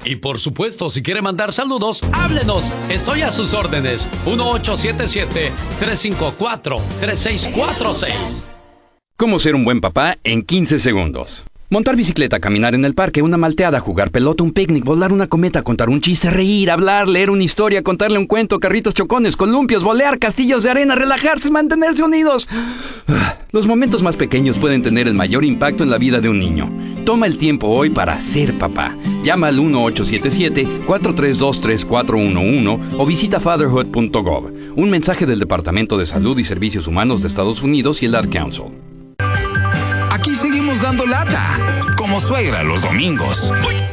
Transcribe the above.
Y por supuesto, si quiere mandar saludos, háblenos. Estoy a sus órdenes. 1877-354-3646. ¿Cómo ser un buen papá en 15 segundos? Montar bicicleta, caminar en el parque, una malteada, jugar pelota, un picnic, volar una cometa, contar un chiste, reír, hablar, leer una historia, contarle un cuento, carritos chocones, columpios, volear, castillos de arena, relajarse, mantenerse unidos. Los momentos más pequeños pueden tener el mayor impacto en la vida de un niño. Toma el tiempo hoy para ser papá. Llama al 1877-432-3411 o visita fatherhood.gov. Un mensaje del Departamento de Salud y Servicios Humanos de Estados Unidos y el Ad Council. Aquí seguimos dando lata, como suegra los domingos.